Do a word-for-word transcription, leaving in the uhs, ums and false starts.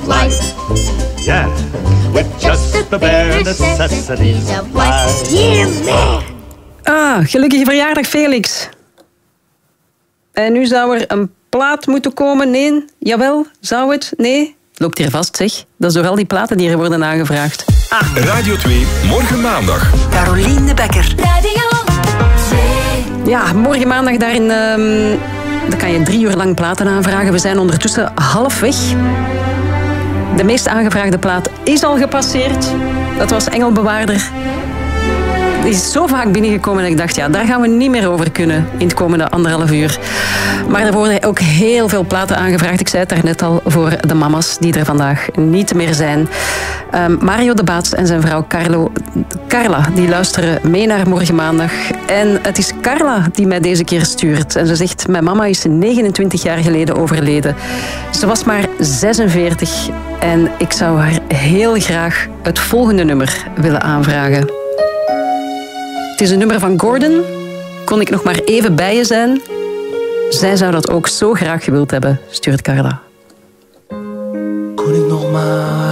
life. Yeah, with just the bare necessities of life. Yeah, man! Ah, gelukkige verjaardag, Felix. En nu zou er een plaat moeten komen. Nee, jawel, zou het? Nee. Loopt hier vast, zeg. Dat is door al die platen die er worden aangevraagd. Ah. Radio twee, morgen maandag. Caroline de Bekker. Radio twee. Ja, morgen maandag daarin... Um, dan kan je drie uur lang platen aanvragen. We zijn ondertussen halfweg. De meest aangevraagde plaat is al gepasseerd. Dat was Engelbewaarder. Die is zo vaak binnengekomen dat ik dacht, ja, daar gaan we niet meer over kunnen in het komende anderhalf uur. Maar er worden ook heel veel platen aangevraagd. Ik zei het daarnet al, voor de mama's die er vandaag niet meer zijn. Um, Mario de Baats en zijn vrouw Carlo, Carla, die luisteren mee naar morgen maandag. En het is Carla die mij deze keer stuurt. En ze zegt, mijn mama is negenentwintig jaar geleden overleden. Ze was maar zesenveertig. En ik zou haar heel graag het volgende nummer willen aanvragen. Het is een nummer van Gordon. Kon ik nog maar even bij je zijn? Zij zou dat ook zo graag gewild hebben, stuurt Carla. Kon ik nog maar